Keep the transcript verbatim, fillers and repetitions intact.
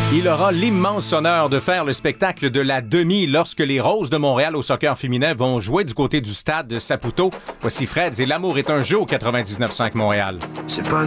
Il aura l'immense honneur de faire le spectacle de la demi lorsque les Roses de Montréal au soccer féminin vont jouer du côté du stade de Saputo. Voici Fred et L'amour est un jeu au quatre-vingt-dix-neuf virgule cinq Montréal. C'est pas